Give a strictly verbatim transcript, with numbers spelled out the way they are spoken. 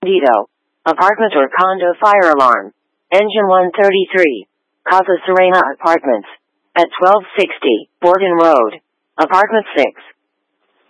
Dito. Apartment or condo fire alarm. Engine one thirty-three. Casa Serena Apartments. At twelve sixty, Borden Road. Apartment six.